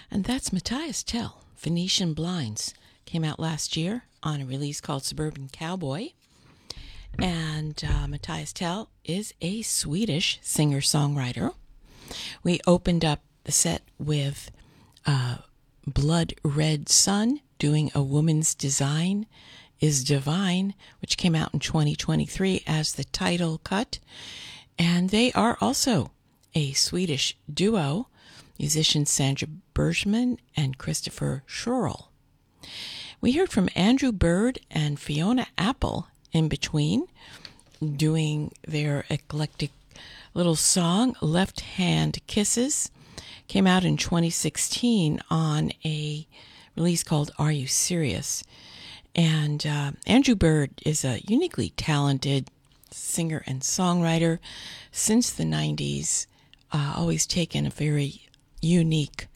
And that's Matthias Tell, Venetian Blinds. Came out last year on a release called Suburban Cowboy. And Matthias Tell is a Swedish singer-songwriter. We opened up the set with Blood Red Sun doing A Woman's Design is Divine, which came out in 2023 as the title cut. And they are also a Swedish duo, musicians Sandra Bergman and Christopher Schorl. We heard from Andrew Bird and Fiona Apple in between, doing their eclectic little song, Left Hand Kisses. Came out in 2016 on a release called Are You Serious? And Andrew Bird is a uniquely talented singer and songwriter since the 90s, always taken a very unique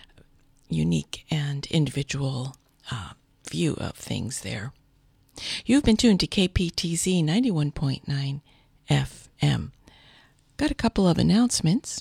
and individual view of things there. You've been tuned to KPTZ 91.9 FM. Got a couple of announcements.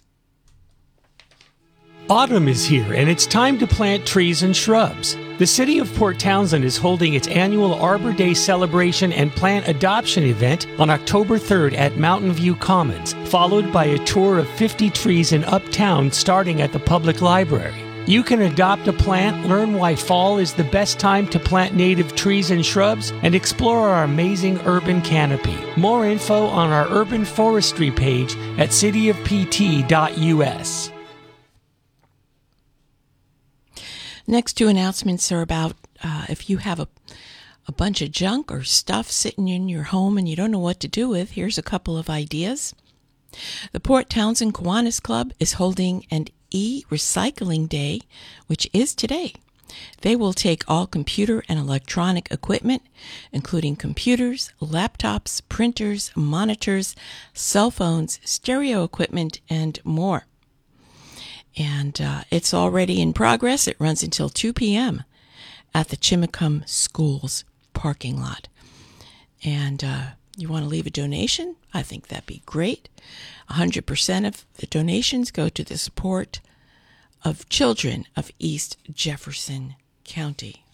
Autumn is here, and it's time to plant trees and shrubs. The City of Port Townsend is holding its annual Arbor Day celebration and plant adoption event on October 3rd at Mountain View Commons, followed by a tour of 50 trees in Uptown starting at the Public Library. You can adopt a plant, learn why fall is the best time to plant native trees and shrubs, and explore our amazing urban canopy. More info on our urban forestry page at cityofpt.us. Next two announcements are about if you have a bunch of junk or stuff sitting in your home and you don't know what to do with, here's a couple of ideas. The Port Townsend Kiwanis Club is holding an e-recycling day, which is today. They will take all computer and electronic equipment, including computers, laptops, printers, monitors, cell phones, stereo equipment, and more. And it's already in progress. It runs until 2 p.m. at the Chimacum Schools parking lot. And you want to leave a donation? I think that'd be great. 100% of the donations go to the support of children of East Jefferson County.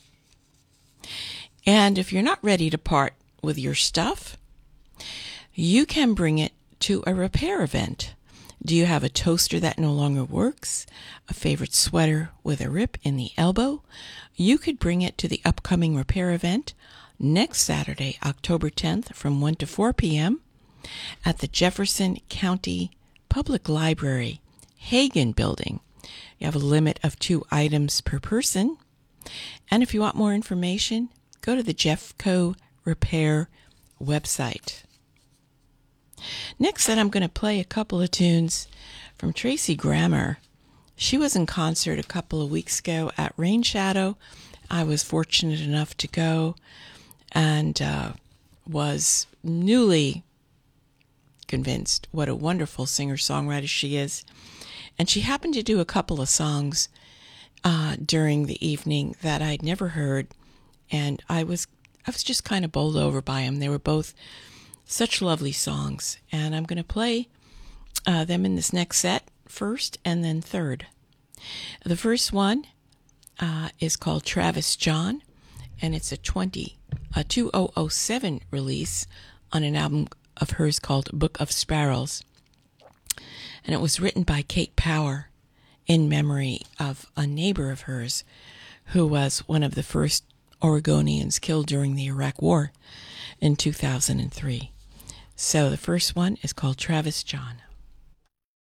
And if you're not ready to part with your stuff, you can bring it to a repair event. Do you have a toaster that no longer works? A favorite sweater with a rip in the elbow? You could bring it to the upcoming repair event next Saturday, October 10th from 1 to 4 p.m. at the Jefferson County Public Library, Hagen Building. You have a limit of 2 items per person. And if you want more information, go to the Jeffco Repair website. Next, then, I'm going to play a couple of tunes from Tracy Grammer. She was in concert a couple of weeks ago at Rain Shadow. I was fortunate enough to go and was newly convinced what a wonderful singer-songwriter she is. And she happened to do a couple of songs during the evening that I'd never heard, and I was just kind of bowled over by them. They were both such lovely songs, and I'm going to play them in this next set, first and then third. The first one is called Travis John, and it's a 2007 release on an album of hers called Book of Sparrows. And it was written by Kate Power in memory of a neighbor of hers who was one of the first Oregonians killed during the Iraq War in 2003. So the first one is called Travis John.